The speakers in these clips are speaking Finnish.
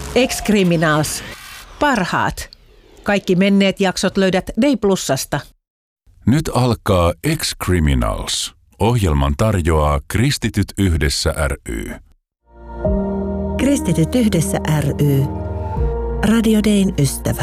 Ex-Criminals. Parhaat. Kaikki menneet jaksot löydät Day Plusasta. Nyt alkaa Ex-Criminals. Ohjelman tarjoaa Kristityt yhdessä ry. Kristityt yhdessä ry. Radio Dayn ystävä.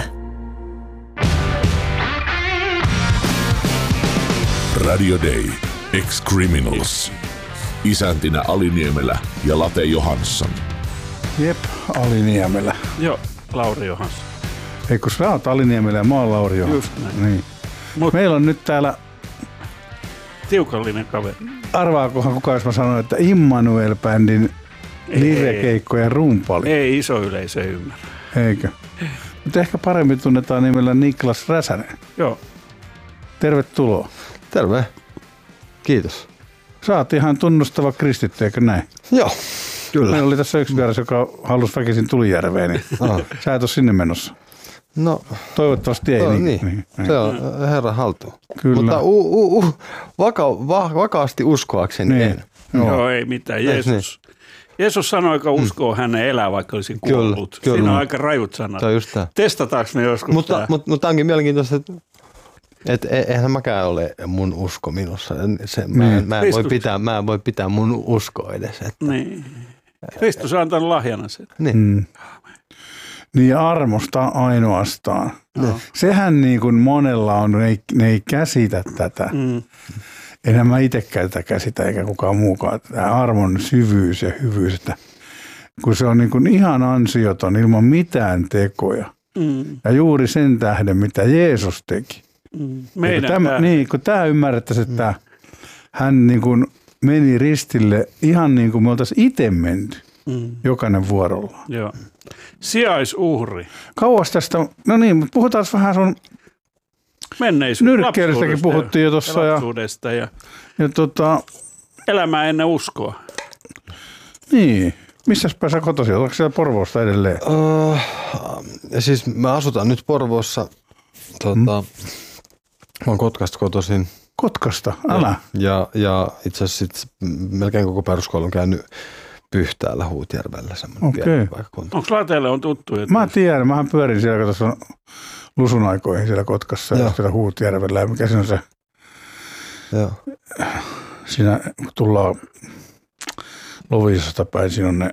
Radio Day. Ex-Criminals. Isäntinä Ali Niemelä ja Late Johansson. Jep, Ali Niemelä. Joo, Lauri Johansson. Ei kun sä oot Ali Niemelä ja mä oon Lauri Johansson. Just näin. Niin. Meillä on nyt täällä... Tiukallinen kaveri. Arvaakohan kukaan, jos mä sanoin, että Immanuel-bändin livekeikkojen rumpali. Ei iso yleisö ymmärrä. Eikö? Mutta ehkä paremmin tunnetaan nimellä Niklas Räsänen. Joo. Tervetuloa. Terve. Kiitos. Sä oot ihan tunnustava kristitty, eikö näin? Joo, kyllä. Meillä oli tässä yksi vieras, joka halusi väkisin Tulijärveen, niin sä et ole sinne menossa. No, toivottavasti ei. Niin. Se on herran haltuun. Kyllä. Mutta vakaasti uskoakseni niin. en. Joo, ei mitään. Jeesus sanoi, joka uskoo hänen elää, vaikka olisi kuollut. Kyllä. Siinä on aika rajut sanat. Se on just tämä. Testataanko me joskus Mutta onkin mielenkiintoista, että eihän mäkään ole mun usko minussa. Mä en voi pitää mun uskoa edes. Että. Niin. Kristus on antanut lahjana sen. Niin. Niin armosta ainoastaan. Sehän niin kuin monella on, ne ei käsitä tätä. Enhän mä itsekään tätä käsitä eikä kukaan muukaan. Tämä armon syvyys ja hyvyys, että kun se on niin kuin ihan ansioton ilman mitään tekoja. Ja juuri sen tähden, mitä Jeesus teki. Kun tämä ymmärrettäisiin, että hän niin kuin meni ristille ihan niin kuin me oltaisiin itse menty. Jokainen vuorollaan. Joo. Sijaisuhri. Kauas tästä, no niin, mutta puhutaan vähän sun nyrkkeilystäkin puhuttiin jo tuossa. Ja elämää ennen uskoa. Niin. Missäs pääsä kotoisin? Oletko siellä Porvoosta edelleen? Siis mä asutan nyt Porvoossa. Mä oon Kotkasta kotoisin. Kotkasta? Älä. Ja itse asiassa melkein koko peruskoulun käynyt Pyhtäällä Huutjärvellä semmoinen pieni paikkakunta. Onko Lateelle on tuttu? Mä tiedän, mähän pyörin siellä, kun tuossa on Lusun aikoihin siellä Kotkassa ja siellä Huutjärvellä. Ja mikä siinä on se? Joo. Siinä kun tullaan Loviisasta päin, siinä on ne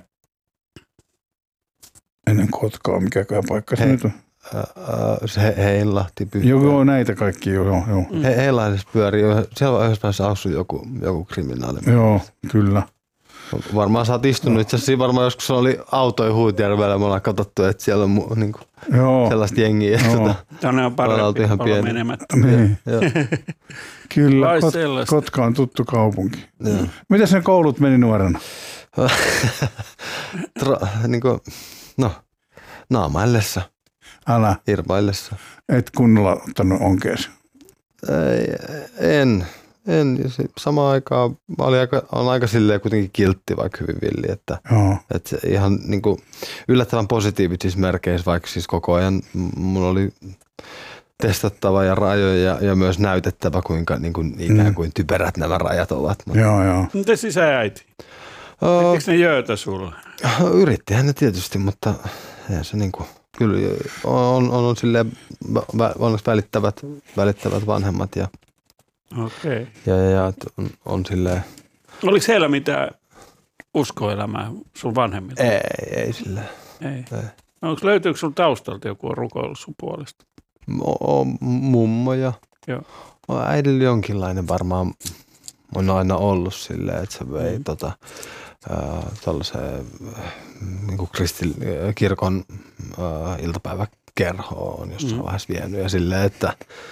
ennen Kotkaa, mikäkään paikka se nyt on. Heinlahti, Pyhtää. Joo, näitä kaikki, joo. Heinlahdessa pyörii, siellä on yhdessä päässä asui joku kriminaali. Joo, kyllä. Varmaan sä oot istunut, itse asiassa varmaan joskus oli autoja Huutjärvellä, me ollaan katsottu, että siellä on niinku sellaista jengiä. Tänne on parempi olla menemättä. Niin. Kyllä, Kotka on tuttu kaupunki. Mitäs ne koulut meni nuorena? Naamaillessa. Älä. Irvaillessa. Et kunnolla ottanut onkeesi? En. Samaan aikaan on aika silleen kuitenkin kiltti, vaikka hyvin villi, että ihan niin kuin yllättävän positiivisissa merkeissä, vaikka siis koko ajan mulla oli testattava ja rajoja ja myös näytettävä, kuinka niin kuin ikään kuin typerät nämä rajat ovat. Joo. Miten isä ja äiti? Etteikö ne jöötä sulle? Yrittihän ne tietysti, mutta eihän se niin kuin, kyllä on silleen onneksi välittävät vanhemmat ja okei. Ja on silleen. Oliko heillä mitään uskoelämää sun vanhemmilta? Ei silleen. Ei. Löytyykö sun taustalta joku on rukoillut sun puolesta? Mummo ja joo. Äidillä jonkinlainen varmaan on aina ollut silleen, että se vei tällaiseen niin kirkon iltapäiväkerhoon jossain vaiheessa vienyt ja silleen, että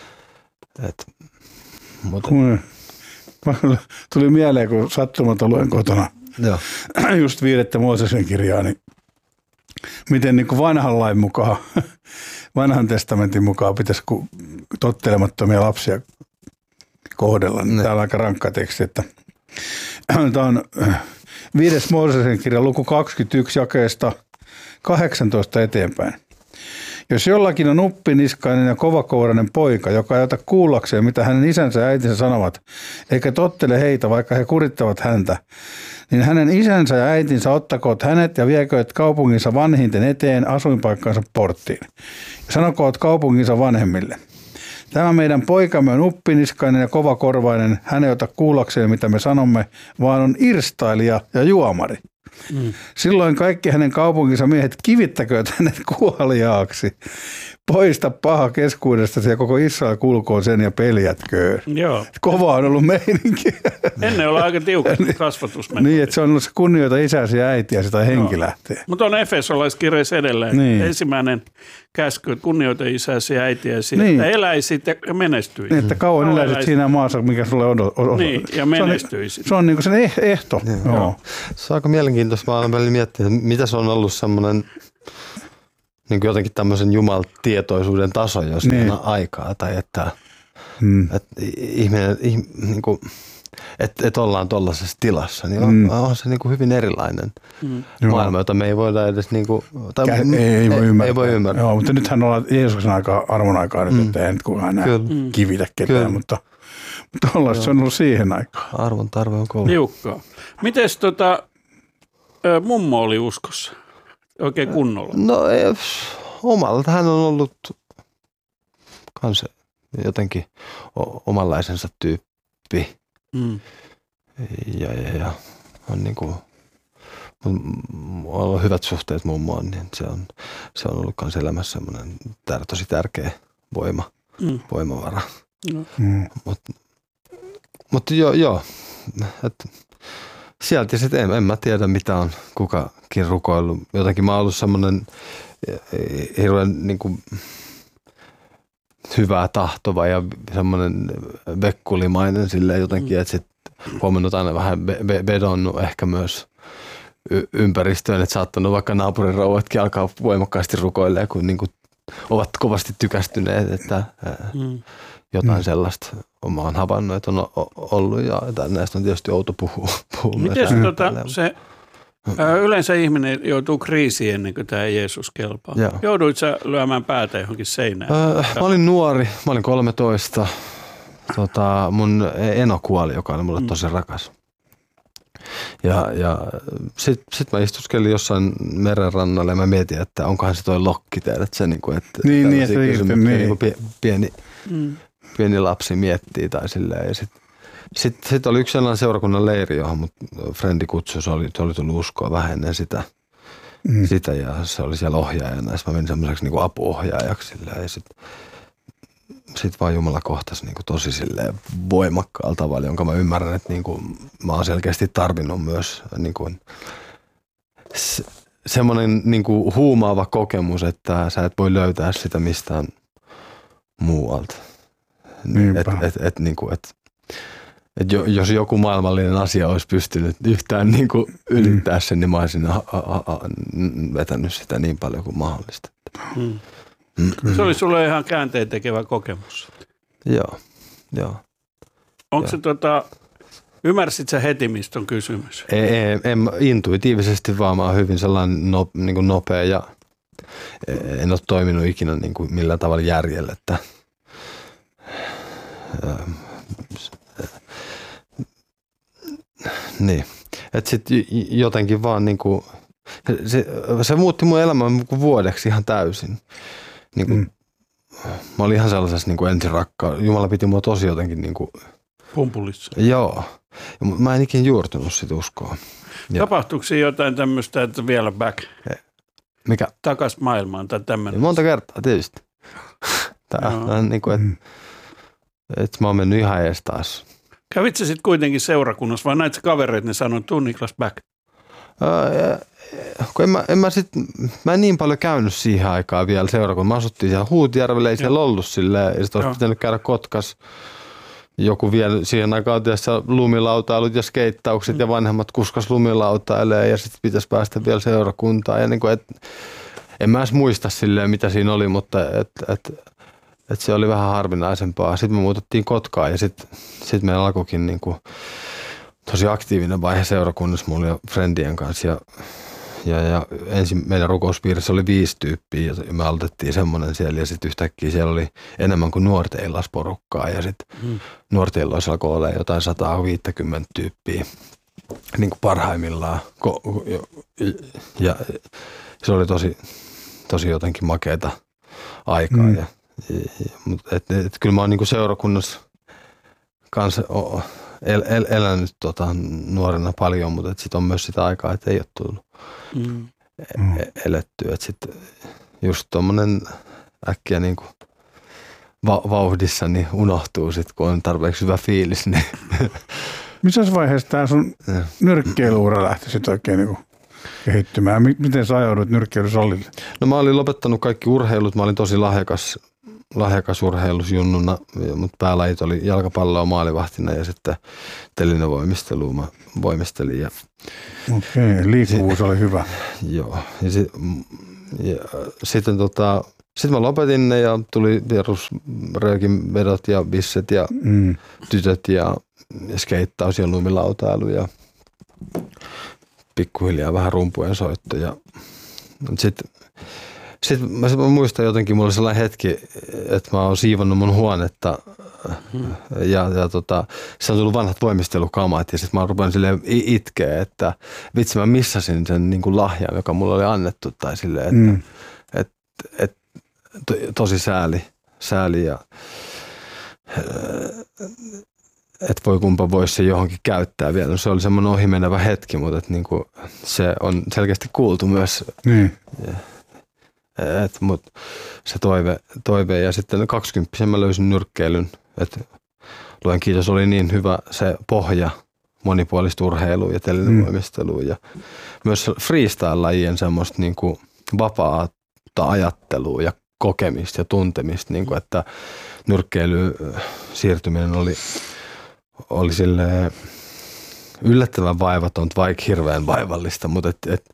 tuli mieleen, kun sattumalta luen kotona just 5. Mooseksen kirjaa, niin miten niin kuin vanhan lain mukaan, vanhan testamentin mukaan pitäisi tottelemattomia lapsia kohdella. Niin täällä on aika rankka teksti, että tämä on 5. Mooseksen kirja luku 21 jakeesta 18 eteenpäin. Jos jollakin on uppiniskainen ja kovakourainen poika, joka ei ota kuullakseen, mitä hänen isänsä ja äitinsä sanovat, eikä tottele heitä, vaikka he kurittavat häntä, niin hänen isänsä ja äitinsä ottakoot hänet ja viekööt kaupunginsa vanhinten eteen asuinpaikkansa porttiin. Ja sanokoot kaupunginsa vanhemmille. Tämä meidän poikamme on uppiniskainen ja kovakorvainen. Hän ei ota kuullakseen, mitä me sanomme, vaan on irstailija ja juomari. Silloin kaikki hänen kaupunginsa miehet kivittäkööt hänet kuoliaaksi. Poista paha keskuudesta ja koko Israel kuulkoon sen ja peljätköön. Joo. Kova on ollut meininki. Ennen olla aika tiukasti kasvatusmetodi. Niin, että se on ollut se kunnioita isäsi ja äitiäsi tai henki lähtee. Mutta on Efesolaiskirjeessä edelleen ensimmäinen käsky, että kunnioita isäsi ja äitiäsi, että eläisit ja menestyisit. Niin, että kauan eläisit siinä maassa, mikä sulle on. Niin, ja menestyisit. Se on niin kuin sen ehto. Joo. Se on aika mielenkiintoista. Mä olen välillä miettinyt, että mitä se on ollut semmoinen niin kuin jotenkin tämmöisen jumalatietoisuuden taso, jos niin on aikaa. Tai että ihminen, niin kuin, että ollaan tuollaisessa tilassa, niin on se niin kuin hyvin erilainen maailma, jota me ei voida edes niin kuin, ei voi ymmärtää. Joo, mutta nythän ollaan Jeesuksen arvon aikaa nyt, että ei nyt kukaan enää kivitä ketään, mutta se on ollut siihen aikaan. Arvon tarve on kova. Liukkaa. Mites mummo oli uskossa? Oikein kunnolla? No omalta hän on ollut kans jotenkin omanlaisensa tyyppi. Ja on niinku on ollut hyvät suhteet mummoon, niin se on ollut kans elämässä semmoinen tosi tärkeä voimavara. Mutta joo. Sieltä sitten en mä tiedä, mitä on kukakin rukoillut. Jotenkin mä oon ollut semmoinen hirveän niin kuin hyvää tahtova ja semmoinen vekkulimainen silleen jotenkin, että sit huomannut aina vähän vedonnut ehkä myös ympäristöön, että saattanut vaikka naapurin rouvatkin alkaa voimakkaasti rukoilemaan, kun niin kuin ovat kovasti tykästyneet, että jotain sellaista mä oon havainnut, että on ollut ja näistä on tietysti outo puhua. Miten yleensä ihminen joutuu kriisiin ennen kuin tämä Jeesus kelpaa? Jouduit sä lyömään päätä johonkin seinään? Mä olin nuori, mä olin 13. Mun eno kuoli, joka oli mulle tosi rakas. Ja sit mä istuskelin jossain merenrannalla ja mä mietin, että onkohan se toi lokki tehdä, että se niinku, että pieni lapsi miettii tai silleen. Ja sit oli yksi sellainen seurakunnan leiri, johon mut frendi kutsui, se oli tullut uskoa vähän ennen sitä ja se oli siellä ohjaajana. Ja mä menin semmoiseksi niinku apuohjaajaksi silleen, ja sit vaan Jumala kohtasi niinku tosi silleen voimakkaalla tavalla, jonka mä ymmärrän, että niinku mä oon selkeästi tarvinnut myös niinku semmoinen niinku huumaava kokemus, että sä et voi löytää sitä mistään muualta. Että jos joku maailmallinen asia olisi pystynyt yhtään niinku ylittää sen, niin mä olisin vetänyt sitä niin paljon kuin mahdollista. Se oli sulle ihan käänteen tekevä kokemus. Joo. Onko se ymmärsit sä heti, mistä on kysymys? En intuitiivisesti vaan, mä oon hyvin sellainen niin kuin nopea ja en ole toiminut ikinä niin kuin millään tavalla järjellä, että niin. Että sitten jotenkin vaan niinku, se muutti mun elämän vuodeksi ihan täysin. Niinku, mä olin ihan sellaisessa niinku ensirakkaa. Jumala piti mua tosi jotenkin niinku pumpulissa. Joo. Ja mä en ikinä juurtunut sit uskoa. Tapahtuiko siinä jotain tämmöistä, että vielä back? Mikä? Takas maailmaan tai tämmöinen? Monta kertaa tietysti. Tää on niinku, että mä oon mennyt ihan ees taas. Kävit sä sitten kuitenkin seurakunnassa vai näit sä kavereita, ne sanoi, tuu Niklas back? Mä en niin paljon käynyt siihen aikaan vielä seurakunnassa. Mä asuttiin siellä Huutijärvellä, ei siellä ollut silleen. Ja sit olisi pitänyt käydä Kotkas. Joku vielä siihen aikaan tietysti lumilautailut ja skeittaukset ja vanhemmat kuskas lumilautailee ja sitten pitäisi päästä vielä seurakuntaan. Ja niin kuin, en mä edes muista silleen, mitä siinä oli, mutta se oli vähän harvinaisempaa. Sitten me muutettiin Kotkaan ja sitten meillä alkoikin niinku tosi aktiivinen vaihe seurakunnassa mulla ja friendien kanssa. Ja ensin meidän rukouspiirissä oli 5 tyyppiä ja me aloitettiin semmoinen siellä ja sitten yhtäkkiä siellä oli enemmän kuin nuorten illasporukkaa ja sitten nuorten illoissa alkoi olla jotain 150 tyyppiä. niin kuin parhaimmillaan. Ja se oli tosi jotenkin makeata aikaa. Mutta kyllä mä oon niin kuin seurakunnassa kanssa elänyt nuorena paljon, mutta sitten on myös sitä aikaa, että ei ole tullut elettyä. Sitten just tuommoinen äkkiä niin kuin vauhdissa niin unohtuu sitten, kun on tarpeeksi hyvä fiilis. Niin. Missä vaiheessa tämä sun nyrkkeilyura lähti sitten oikein niin kehittymään? Miten sä ajaudut nyrkkeilysalille? No mä olin lopettanut kaikki urheilut. Mä olin tosi lahjakas urheilusjunnuna, mutta päälajit oli jalkapalloa maalivahtina ja sitten telinevoimistelua mä voimistelin. Okei, liikkuvuus oli hyvä. Joo, sitten mä lopetin ne ja tuli perusröökinvedot ja bisset ja tytöt ja skeittaus ja lumilautailu ja pikkuhiljaa vähän rumpujen soitto. Ja sitten mä muistan jotenkin, mulla oli sellainen hetki, että mä oon siivonnut mun huonetta ja se on tullut vanhat voimistelukamat ja sitten mä rupean silleen itkeä, että vitsi mä missasin sen niin kuin lahjan, joka mulle oli annettu tai silleen, että tosi sääli ja että voi kumpa voisi se johonkin käyttää vielä. No, se oli semmoinen ohimenevä hetki, mutta että niin kuin se on selkeästi kuultu myös. Mutta se toive ja sitten 20-vuotiaana mä löysin nyrkkeilyn, että luen kiitos, oli niin hyvä se pohja monipuolista urheilua ja telinevoimistelua ja myös freestyle-lajien semmoista niin kuin vapaata ajattelua ja kokemista ja tuntemista, niin kuin, että nyrkkeilyyn siirtyminen oli silleen yllättävän vaivatonta, vaikka hirveän vaivallista, mutta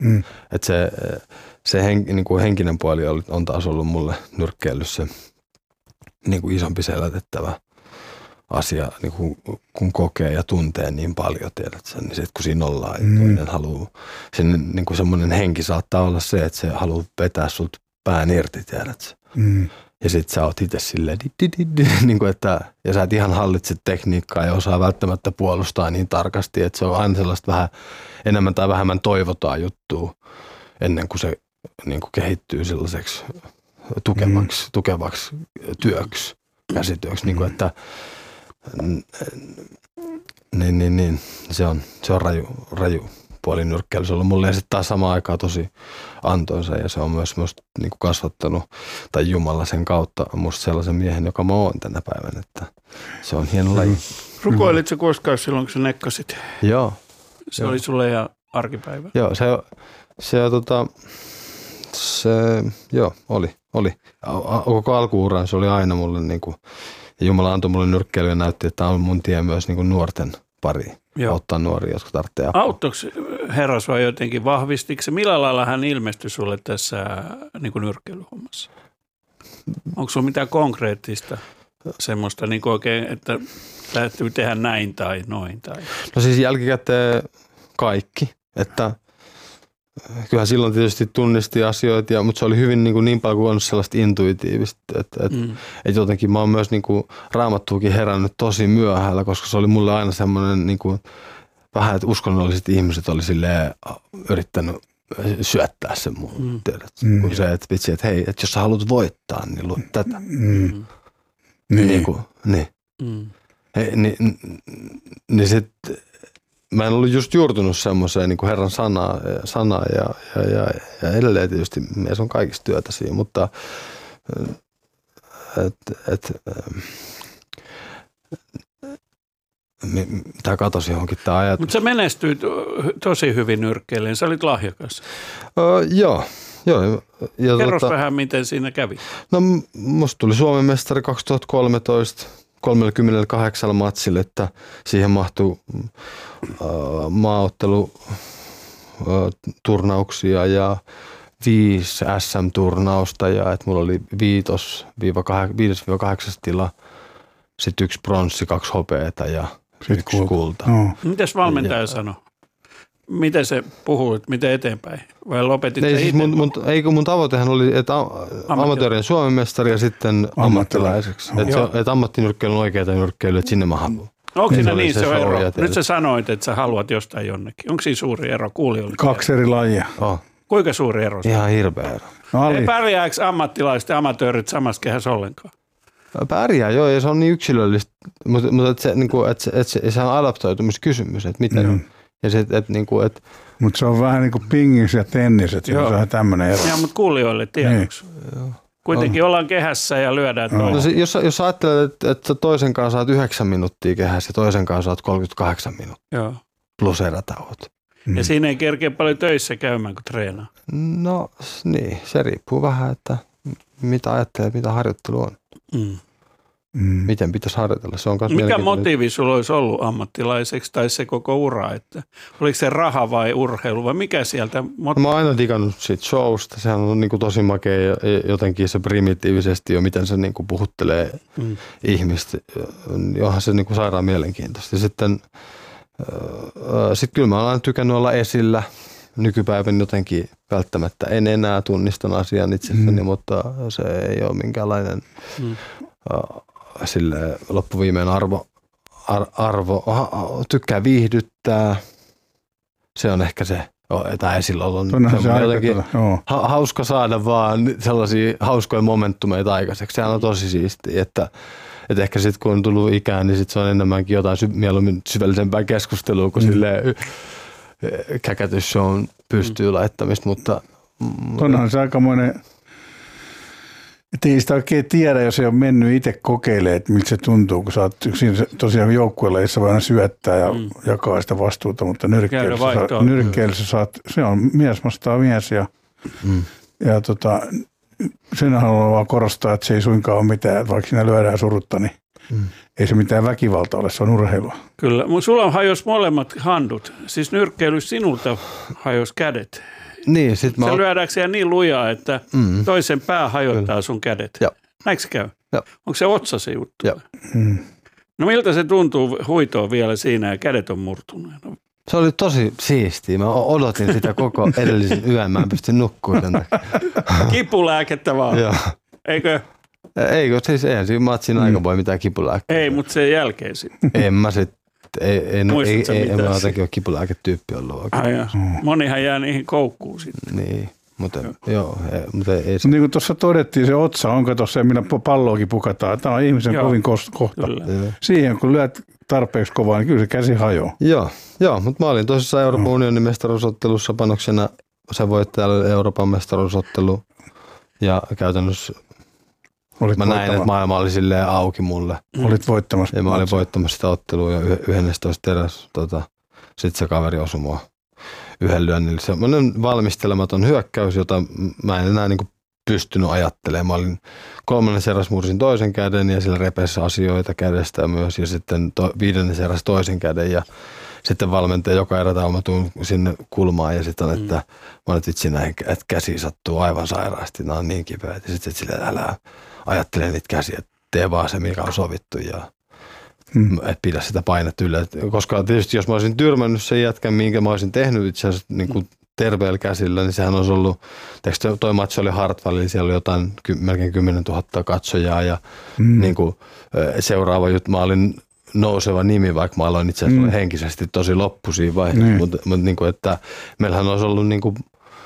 niin kuin henkinen puoli on taas ollut mulle nyrkkeilyssä niin kuin isompi selätettävä asia, niin kuin, kun kokee ja tuntee niin paljon, tiedätkö, niin sitten kun siinä ollaan ja toinen haluaa, niin kuin semmoinen henki saattaa olla se, että se haluaa vetää sut pään irti, tiedätkö. Ja sit sä oot itse silleen, niin kuin että, ja sä et ihan hallitse tekniikkaa ja osaa välttämättä puolustaa niin tarkasti, että se on aina sellaista vähän enemmän tai vähemmän toivotaan juttua ennen kuin se niin kuin kehittyy sellaiseksi tukevaksi työksi, käsityöksi, niin kuin, että niin, se on raju puoli nyrkkeily. Se on ollut mulle ja sitten taas samaan aikaan tosi antoisa ja se on myös musta niin kuin kasvattanut tai Jumala sen kautta musta sellaisen miehen, joka mä oon tänä päivänä, että se on hieno laji. Rukoilitko koskaan silloin, kun sä nekkasit? Joo. Se oli sulle ja arkipäivä? Joo, oli. Koko alkuuraan se oli aina mulle niin kuin, ja Jumala antoi mulle nyrkkeilyä ja näytti, että tämä on mun tie myös niin kuin nuorten pariin. Auttaa nuoria, jotka tarvitsee apua. Auttoiko Herra sua jotenkin, vahvistiko se? Millä lailla hän ilmestyi sulle tässä niin kuin nyrkkeilyhommassa? Onko sulla mitään konkreettista semmoista niin kuin oikein, että täytyy tehdä näin tai noin? Tai? No siis jälkikäteen kaikki, että kyllähän silloin tietysti tunnisti asioita, mutta se oli hyvin niin paljon kuin on sellaista intuitiivista, että jotenkin mä oon myös niin kuin Raamattuukin herännyt tosi myöhällä, koska se oli mulle aina semmoinen niin kuin vähän, että uskonnolliset ihmiset oli silleen yrittänyt syöttää sen mun, tiedät, kun se, että vitsi, että hei, että jos sä haluat voittaa, niin lue tätä. Niin sitten mä en ollut just juurtunut semmoiseen niin kuin Herran sanaa ja edelleen tietysti meissä on kaikista työtä siinä, mutta tämä katosi johonkin tämä ajatus. Mutta sä menestyit tosi hyvin nyrkkeilemään, sä olit lahjakas. Joo. Kerros vähän, miten siinä kävi. No musta tuli Suomen mestari 2013. 38 matsille, että siihen mahtuu maaotteluturnauksia ja 5 SM-turnausta ja että mulla oli 5-8 tila, sitten 1 pronssi, 2 hopeeta ja 1 kulta. No. Mitäs valmentaja sanoi? Miten se puhui, miten eteenpäin? Vai lopetit sä itse? Mun tavoitehan oli, että amatöörien Suomen mestari ja sitten ammattilaiseksi. Että ammattinyrkkeily on oikeaa nyrkkeilyä, että sinne mä haluan. No onko siinä niin se ero? Nyt sä sanoit, että sä haluat jostain jonnekin. Onko siinä suuri ero kuulijoille? 2 eri lajia. Kuinka suuri ero? Ihan hirveä ero. Ei pärjääkö ammattilaiset ja amatöörit samassa kehässä ollenkaan? Pärjää, joo, ja se on niin yksilöllistä, mutta se on adaptoitumiskysymys, että miten ja se, niinku, mutta se on vähän niin kuin pingis ja tennis, että se on tämmöinen ero. Joo, mutta kuulijoille tiedoksi. Kuitenkin ollaan kehässä ja lyödään toinen. No jos ajattelet, että toisen kanssa saat 9 minuuttia kehässä ja toisen kanssa saat 38 minuuttia. Joo. Plus erätauot. Ja siinä ei kerkeä paljon töissä käymään, kun treenaa. No niin, se riippuu vähän, että mitä ajattelee, mitä harjoittelu on. Miten pitäisi harjoitella. Se on mikä motiivi sulla olisi ollut ammattilaiseksi tai se koko ura? Että oliko se raha vai urheilu vai mikä sieltä? Mä oon aina digannut siitä showsta. Sehän on niin kuin tosi makea ja jotenkin se primitiivisesti jo, miten se niin kuin puhuttelee ihmistä. Johan se niin kuin sairaan mielenkiintoista. Ja sitten kyllä mä oon aina tykännyt olla esillä. Nykypäivän jotenkin välttämättä en enää tunnistan asian itsessäni, mutta se ei ole minkäänlainen sille loppuviimeen arvo. Tykkää viihdyttää. Se on ehkä se, tämä esilläolo on jotenkin hauska saada vaan sellaisia hauskoja momentumeita aikaiseksi. Sehän on tosi siistiä, että ehkä sitten kun on tullut ikään, niin sit se on enemmänkin jotain mieluummin syvällisempää keskustelua kuin silleen käkätysshown pystyy laittamista, mutta onhan se aikamoinen, että ei sitä oikein tiedä, jos ei ole mennyt itse kokeilemaan, että miltä se tuntuu, kun sä oot tosiaan joukkueella, jossa voi aina syöttää ja jakaa sitä vastuuta, mutta nyrkkeilyssä saat, se on mies vastaa mies ja sen haluan vaan korostaa, että se ei suinkaan ole mitään, että vaikka siinä lyödään surutta, niin ei se mitään väkivalta ole, se on urheilua. Kyllä, mutta sulla hajos molemmat handut, siis nyrkkeilyssä sinulta hajos kädet. Niin, se lyödäänkö siellä niin lujaa, että toisen pää hajottaa sun kädet? Joo. Näinkö se käy? Joo. Onko se otsa se juttu? Joo. No miltä se tuntuu huitoa vielä siinä ja kädet on murtunut? Se oli tosi siistiä. Mä odotin sitä koko edellisen yön. Mä en pysty nukkumaan. Kipulääkettä vaan. Joo. Eikö? Eikö? Siis eihän siinä matsin aika voi mitään kipulääkettä. Ei, mutta sen jälkeen sitten. En mä sitten. En mä jotenkin ole kipulääketyyppi ollut. Monihan jää niihin koukkuun sitten. Niin, mutta joo. Mutta ei se. Niin kuin tuossa todettiin, se otsa on tuossa, millä palloakin pukataan. Tämä on ihmisen kovin kohta. Siihen kun lyöt tarpeeksi kovaa, niin kyllä se käsi hajoaa. Joo, mutta mä olin tosissaan Euroopan unionin mestaruusottelussa panoksena. Se voittaja Euroopan mestaruusottelu ja käytännössä mä näin, että maailma oli silleen auki mulle. Olit voittamassa. Ja mä olin voittamassa sitä ottelua ja 11 teräs. Sitten se kaveri osui mua yhden lyönnillä. Se on valmistelematon hyökkäys, jota mä en enää niin kuin pystynyt ajattelemaan. Mä olin 3. eräs mursin toisen käden ja sillä repesi asioita kädestä myös. Ja sitten 5. eräs toisen käden ja sitten valmentaja joka erätään mä tuun sinne kulmaan ja sitten että mä olen itse näin, että käsi sattuu aivan sairaasti. Nämä on niin kipeät. Ja sitten silleen älä ajattele niitä käsiä, että tee vaan se, mikä on sovittu ja et pidä sitä painetta yllä. Koska tietysti jos mä olisin tyrmännyt sen jätkän, minkä mä olisin tehnyt itse asiassa niin kuin terveellä käsillä, niin sehän olisi ollut, toi matsi oli Hartwallilla, siellä oli jotain melkein 10 000 katsojaa ja niin kuin, seuraava juttu, mä olin nouseva nimi, vaikka mä aloin itse asiassa henkisesti tosi loppu siinä vaiheessa, mutta niin kuin, että meillähän olisi ollut niin kuin,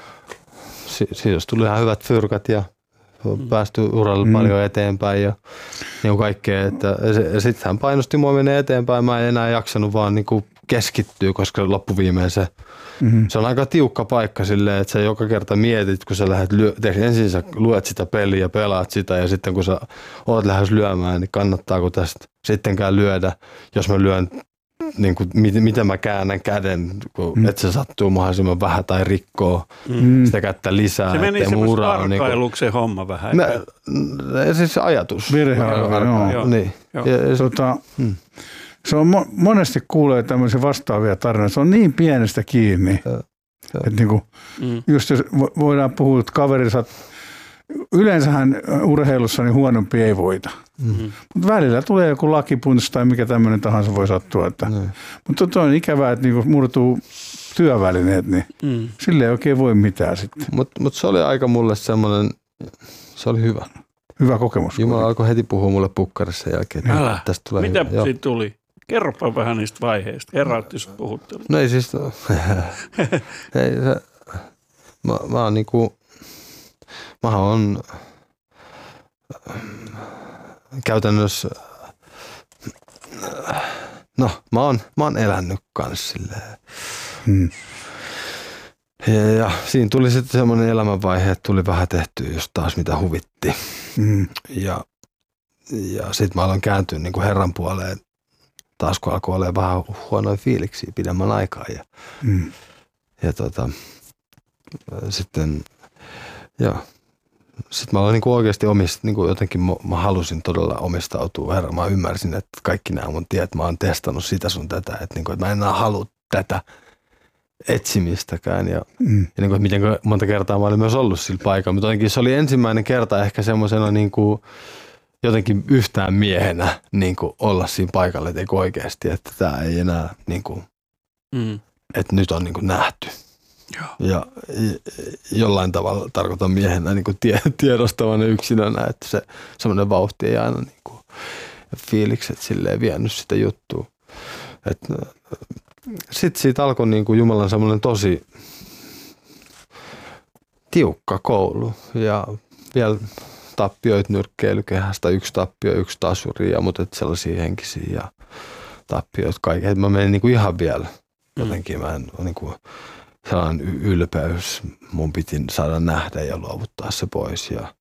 siis tuli ihan hyvät fyrkat ja päästy uralla paljon eteenpäin ja niin kaikkea. Sitten hän painosti mua menee eteenpäin. Mä en enää jaksanut vaan niin kuin keskittyä, koska loppuviimeen se on aika tiukka paikka silleen, että sä joka kerta mietit, kun sä lähdet ensin sä luet sitä peliä ja pelaat sitä ja sitten kun sä oot lähes lyömään, niin kannattaako tästä sittenkään lyödä, jos mä lyön niin kuin, miten mä käännän käden, että se sattuu mahdollisimman vähän tai rikkoo sitä kättä lisää. Se meni semmoista arkailuksi se homma vähän. Siis ajatus. Virhearvo, niin. Se on monesti kuulee tämmöisiä vastaavia tarinoita. Se on niin pienestä kiinni. Että niin kuin, just jos voidaan puhua, että kaveri yleensähän urheilussa niin huonompi ei voita. Mutta välillä tulee joku lakipunts tai mikä tämmöinen tahansa voi sattua. Mutta on ikävää, että niinku murtuu työvälineet, niin sille ei oikein voi mitään sitten. Mutta se oli aika mulle semmoinen, se oli hyvä. Hyvä kokemus. Jumala alkoi heti puhua mulle pukkarissa sen jälkeen. Älä, tästä tulee mitä siitä tuli? Kerropa vähän niistä vaiheista. Kerraattis puhuttelu. No ei siis, ei se, mä oon niinku, mä oon käytännössä, no mä oon elänyt kans silleen. Ja siinä tuli sitten semmoinen elämänvaihe, että tuli vähän tehtyä just taas mitä huvitti. Ja sitten mä aloin kääntyä niin kuin Herran puoleen taas, kun alkoi olemaan vähän huonoja fiiliksiä pidemmän aikaa. Ja sitten mä aloin niin kuin oikeasti niin kuin jotenkin mä halusin todella omistautua Herran. Mä ymmärsin, että kaikki nämä mun tiet, mä oon testannut sitä sun tätä, että mä en enää halua tätä etsimistäkään ja niin kuin, miten monta kertaa mä olin myös ollut sillä paikalla, mutta jotenkin se oli ensimmäinen kerta ehkä semmoisena niin kuin jotenkin yhtään miehenä niin kuin olla siinä paikalla, että eikö oikeasti, että tämä ei enää niin kuin, että nyt on niin kuin nähty. Ja jollain tavalla tarkoitan miehenä niin kuin tiedostavana yksinönä, että se semmoinen vauhti ei aina niin kuin, fiilikset silleen vienyt sitä juttua. Sitten siitä alkoi niin kuin Jumalan semmoinen tosi tiukka koulu ja vielä tappioit nyrkkeilykehästä, 1 tappio, 1 tasuri ja mutta sellaisia henkisiä ja tappioit kaiken. Mä menin niin kuin ihan vielä jotenkin, mä en niin kuin sellainen ylpeys, mun piti saada nähdä ja luovuttaa se pois ja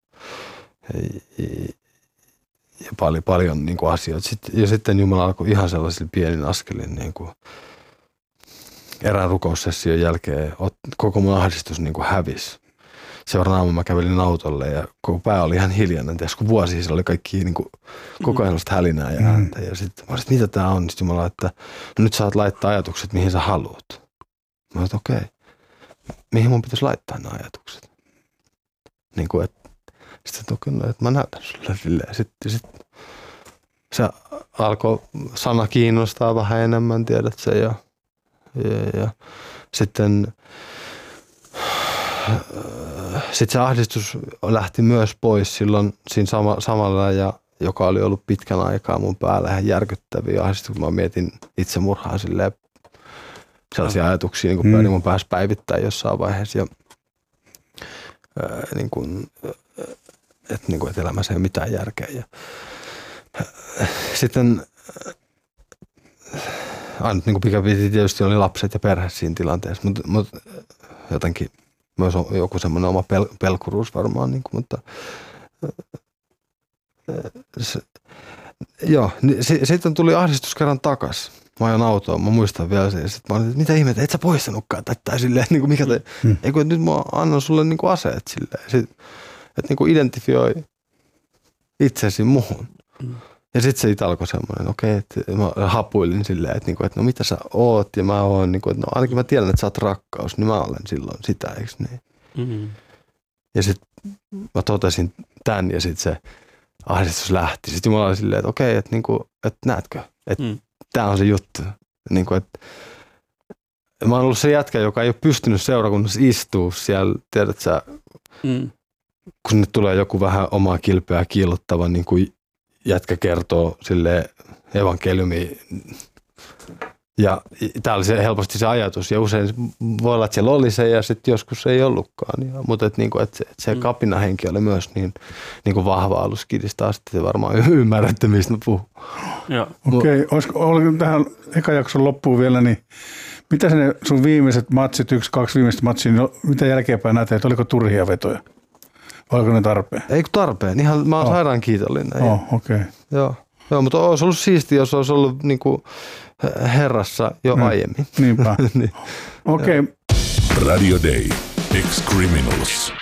paljon niin kuin asioita. Ja sitten Jumala alkoi ihan sellaisilla pienin askelin niin kuin erään rukoussession jälkeen koko mun ahdistus niin kuin hävisi. Seuraavana aamuna mä kävelin autolle ja koko pää oli ihan hiljainen. Kun vuosi siis oli kaikki niin kuin, koko ajan hälinää ja ääntä. Ja sitten mä olisin, mitä tää on? Sitten Jumala, että no nyt saat laittaa ajatukset, mihin sä haluat. Mä olin, okei. Mihin mun pitäisi laittaa nämä ajatukset? Niin kuin, että sitten kyllä, että mä näytän sulle. Sitten se alkoi sana kiinnostaa vähän enemmän, tiedät se. Ja sitten se ahdistus lähti myös pois silloin siinä samalla, ja joka oli ollut pitkän aikaa mun päällä ihan järkyttäviä ahdistuksia, kun mä mietin itsemurhaa silleen, sellaisia ajatuksia niin kuin mun päässä päivittää jossain vaiheessa. Ja, niin kuin, että elämässä ei ole mitään järkeä. Ja, sitten ainut niin pikapiti tietysti oli lapset ja perhe siinä tilanteessa, mutta jotenkin myös on joku semmoinen oma pelkuruus varmaan, niin kuin, mutta sitten tuli ahdistus kerran takaisin. Mä ajan autoon, mä muistan vielä se, ja sitten mä olin, että mitä ihmettä, et sä poistanutkaan tätä silleen, niin kuin mikä te, eikö nyt mä annan sulle niin kuin aseet silleen, että niin kuin identifioi itsesi muhun. Ja sitten siitä alkoi semmoinen, okei, että mä hapuilin silleen, että no mitä sä oot ja mä oon, niin kuin, että no ainakin mä tiedän, että sä oot rakkaus, niin mä olen silloin sitä, eikö niin? Ja sitten mä totesin tämän ja sitten se ahdistus lähti. Sitten Jumala oli silleen, että okei, että, niin kuin, että näetkö, että tää on se juttu. Niin kuin, että mä oon ollut se jätkä, joka ei ole pystynyt seurakunnassa istua siellä, tiedät sä, kun nyt tulee joku vähän omaa kilpeä kiillottava, niin kuin jätkä kertoo silleen evankeliumia. Ja tää oli helposti se ajatus. Ja usein voi olla, että siellä oli se ja sitten joskus ei ollutkaan. Ja, mutta että se kapinahenki oli myös niin kuin vahva aluskidista asti. Te varmaan ymmärrätte, mistä mä puhun. Okei, oliko tähän eka jakson loppuun vielä, niin mitä ne sun viimeiset matsit, 1-2 viimeistä matsia, niin mitä jälkeenpäin näet, että oliko turhia vetoja? Oliko ne tarpeen? Ei tarpeen. Ihan mä oon sairaan kiitollinen. Okei. Joo, mutta olisi ollut siistiä, jos olisi ollut niin kuin Herrassa jo aiemmin. Niinpä. Okei. Radio Day. Ex-Criminals.